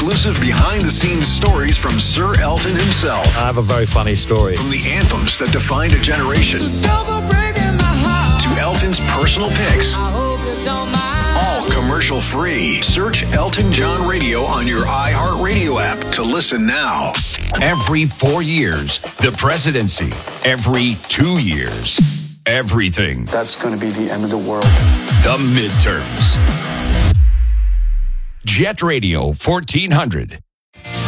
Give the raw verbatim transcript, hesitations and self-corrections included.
exclusive behind-the-scenes stories from Sir Elton himself. I have a very funny story. From the anthems that defined a generation to Elton's personal picks. All commercial-free. Search Elton John Radio on your iHeartRadio app to listen now. Every four years, the presidency. Every two years, everything. That's going to be the end of the world. The midterms. Jet Radio fourteen hundred.